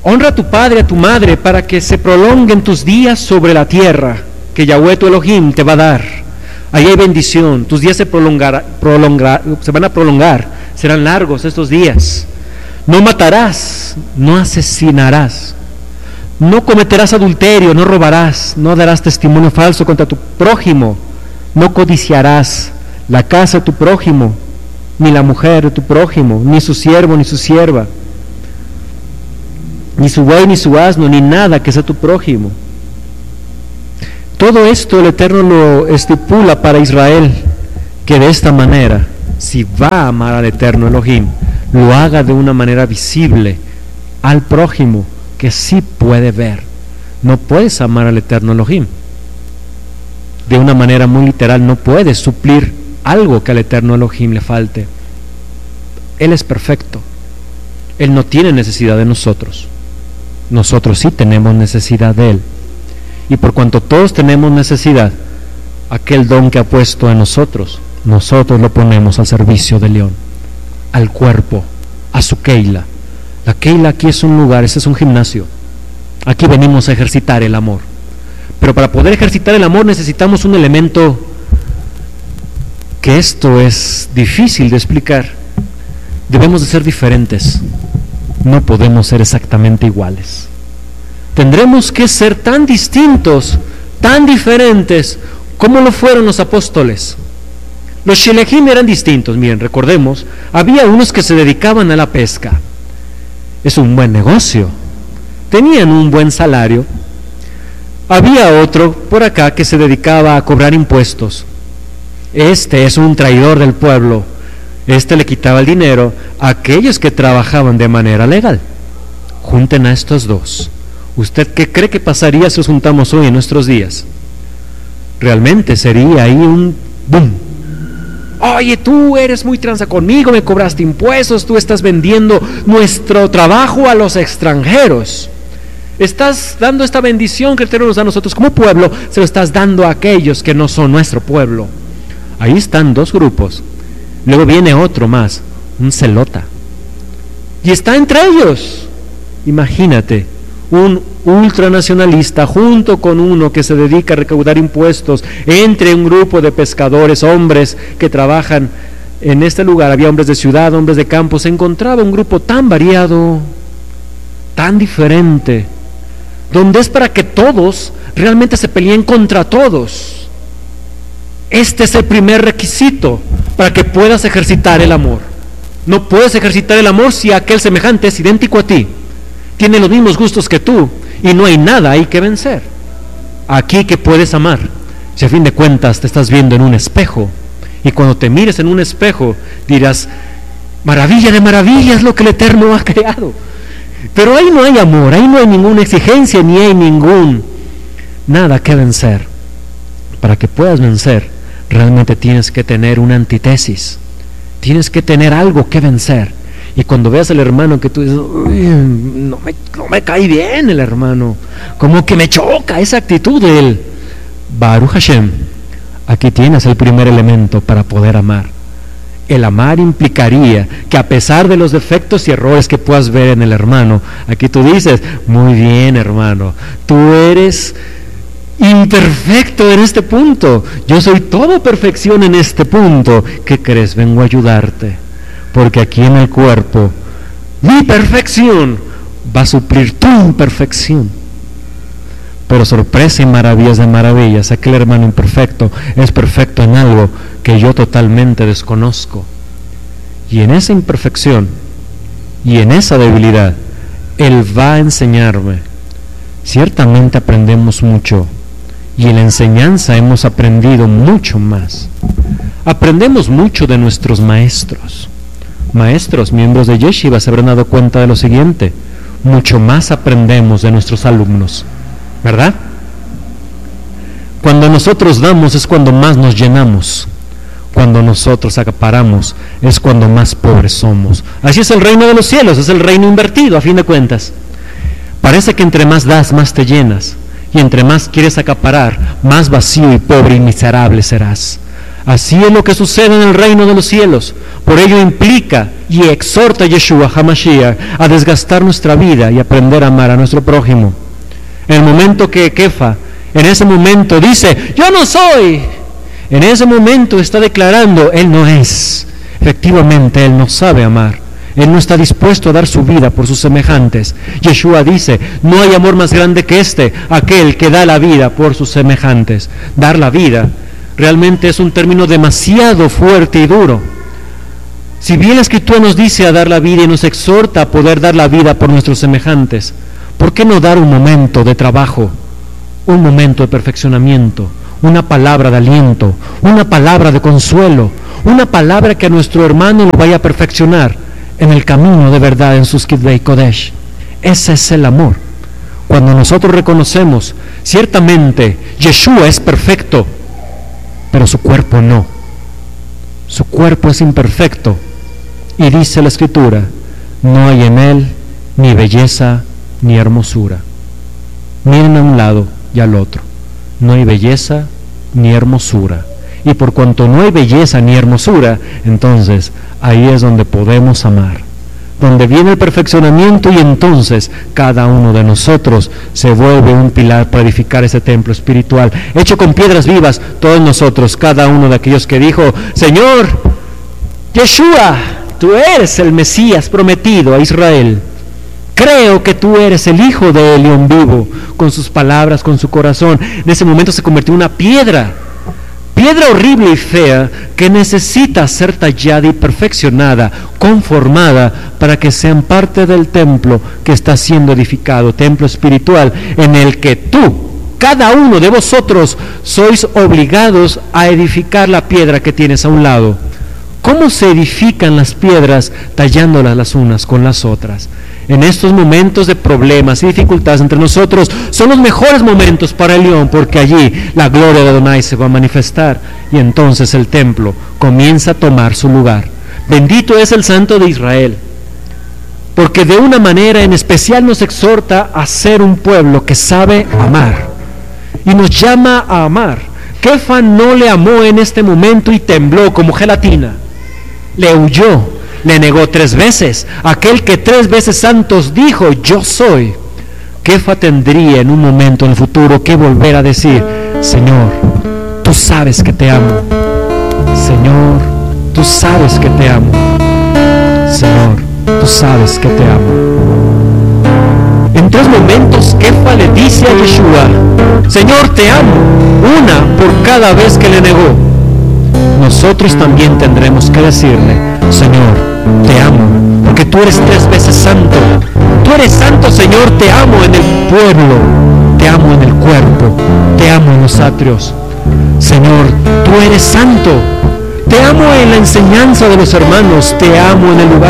Honra a tu padre y a tu madre para que se prolonguen tus días sobre la tierra que Yahweh tu Elohim te va a dar. Ahí hay bendición, tus días se van a prolongar, serán largos estos días. No matarás, no asesinarás, no cometerás adulterio, no robarás, no darás testimonio falso contra tu prójimo, no codiciarás la casa de tu prójimo, ni la mujer de tu prójimo, ni su siervo, ni su sierva, ni su buey, ni su asno, ni nada que sea tu prójimo. Todo esto el Eterno lo estipula para Israel, que de esta manera, si va a amar al Eterno Elohim, lo haga de una manera visible al prójimo, que sí puede ver. No puedes amar al Eterno Elohim de una manera muy literal, no puedes suplir algo que al Eterno Elohim le falte. Él es perfecto, Él no tiene necesidad de nosotros. Nosotros sí tenemos necesidad de Él. Y por cuanto todos tenemos necesidad, aquel don que ha puesto en nosotros, nosotros lo ponemos al servicio del león, al cuerpo, a su Keila. La Keila aquí es un lugar, ese es un gimnasio. Aquí venimos a ejercitar el amor. Pero para poder ejercitar el amor necesitamos un elemento que esto es difícil de explicar. Debemos de ser diferentes. No podemos ser exactamente iguales. Tendremos que ser tan distintos, tan diferentes, como lo fueron los apóstoles. Los Shelechim eran distintos, miren, recordemos, había unos que se dedicaban a la pesca. Es un buen negocio, tenían un buen salario. Había otro por acá que se dedicaba a cobrar impuestos. Este es un traidor del pueblo. Este le quitaba el dinero a aquellos que trabajaban de manera legal. Junten a estos dos. ¿Usted qué cree que pasaría si os juntamos hoy en nuestros días? Realmente sería ahí un boom. Oye, tú eres muy tranza conmigo, me cobraste impuestos, tú estás vendiendo nuestro trabajo a los extranjeros. Estás dando esta bendición que el Eterno nos da a nosotros como pueblo, se lo estás dando a aquellos que no son nuestro pueblo. Ahí están dos grupos. Luego viene otro más, un celota. Y está entre ellos. Imagínate, un ultranacionalista junto con uno que se dedica a recaudar impuestos, entre un grupo de pescadores, hombres que trabajan en este lugar. Había hombres de ciudad, hombres de campo. Se encontraba un grupo tan variado, tan diferente, donde es para que todos realmente se peleen contra todos. Este es el primer requisito para que puedas ejercitar el amor. No puedes ejercitar el amor si aquel semejante es idéntico a ti, tiene los mismos gustos que tú, y no hay nada ahí que vencer. Aquí que puedes amar, si a fin de cuentas te estás viendo en un espejo, y cuando te mires en un espejo dirás, maravilla de maravillas lo que el Eterno ha creado. Pero ahí no hay amor, ahí no hay ninguna exigencia, ni hay nada que vencer. Para que puedas vencer, realmente tienes que tener una antítesis, tienes que tener algo que vencer. Y cuando veas al hermano que tú dices, no me cae bien el hermano, como que me choca esa actitud de él, Baruch Hashem, aquí tienes el primer elemento para poder amar. El amar implicaría que a pesar de los defectos y errores que puedas ver en el hermano, aquí tú dices, muy bien hermano, tú eres imperfecto en este punto, yo soy toda perfección en este punto. ¿Qué crees? Vengo a ayudarte, porque aquí en el cuerpo mi perfección va a suplir tu imperfección. Pero sorpresa y maravillas de maravillas, aquel hermano imperfecto es perfecto en algo que yo totalmente desconozco, y en esa imperfección y en esa debilidad Él va a enseñarme. Ciertamente aprendemos mucho, y en la enseñanza hemos aprendido mucho más. Aprendemos mucho de nuestros maestros. Maestros, miembros de Yeshiva, se habrán dado cuenta de lo siguiente: mucho más aprendemos de nuestros alumnos, ¿verdad? Cuando nosotros damos es cuando más nos llenamos. Cuando nosotros acaparamos es cuando más pobres somos. Así es el reino de los cielos, es el reino invertido a fin de cuentas. Parece que entre más das, más te llenas, y entre más quieres acaparar, más vacío y pobre y miserable serás. Así es lo que sucede en el reino de los cielos. Por ello implica y exhorta a Yeshua HaMashiach a desgastar nuestra vida y aprender a amar a nuestro prójimo. En el momento que Kefa, en ese momento dice, yo no soy, en ese momento está declarando, él no es. Efectivamente, él no sabe amar. Él no está dispuesto a dar su vida por sus semejantes. Yeshua dice, no hay amor más grande que este, aquel que da la vida por sus semejantes. Dar la vida realmente es un término demasiado fuerte y duro. Si bien la Escritura nos dice a dar la vida y nos exhorta a poder dar la vida por nuestros semejantes, ¿por qué no dar un momento de trabajo, un momento de perfeccionamiento, una palabra de aliento, una palabra de consuelo, una palabra que a nuestro hermano lo vaya a perfeccionar en el camino de verdad en sus Kitvei Kodesh? Ese es el amor. Cuando nosotros reconocemos, ciertamente Yeshua es perfecto, pero su cuerpo no. Su cuerpo es imperfecto. Y dice la Escritura, no hay en él ni belleza ni hermosura. Miren a un lado y al otro. No hay belleza ni hermosura. Y por cuanto no hay belleza ni hermosura, entonces ahí es donde podemos amar, donde viene el perfeccionamiento, y entonces cada uno de nosotros se vuelve un pilar para edificar ese templo espiritual, hecho con piedras vivas. Todos nosotros, cada uno de aquellos que dijo, Señor, Yeshua, tú eres el Mesías prometido a Israel. Creo que tú eres el Hijo del León vivo. Con sus palabras, con su corazón, en ese momento se convirtió en una piedra horrible y fea que necesita ser tallada y perfeccionada, conformada, para que sean parte del templo que está siendo edificado, templo espiritual, en el que tú, cada uno de vosotros, sois obligados a edificar la piedra que tienes a un lado. ¿Cómo se edifican las piedras? Tallándolas las unas con las otras. En estos momentos de problemas y dificultades entre nosotros, son los mejores momentos para el león, porque allí la gloria de Adonai se va a manifestar, y entonces el templo comienza a tomar su lugar. Bendito es el Santo de Israel, porque de una manera en especial nos exhorta a ser un pueblo que sabe amar, y nos llama a amar. Kefa no le amó en este momento y tembló como gelatina, le huyó, le negó 3 veces. Aquel que 3 veces santos dijo, yo soy. Kefa tendría en un momento en el futuro que volver a decir, Señor, tú sabes que te amo. Señor, tú sabes que te amo. Señor, tú sabes que te amo. En 3 momentos Kefa le dice a Yeshua, Señor, te amo, una por cada vez que le negó. Nosotros también tendremos que decirle, Señor, te amo, porque tú eres 3 veces santo. Tú eres santo, Señor, te amo en el pueblo, te amo en el cuerpo, te amo en los atrios. Señor, tú eres santo, te amo en la enseñanza de los hermanos, te amo en el lugar